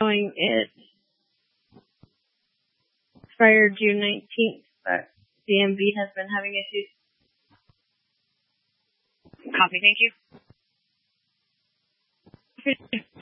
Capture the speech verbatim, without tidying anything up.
showing it expired June nineteenth, but D M V has been having issues. Copy, thank you.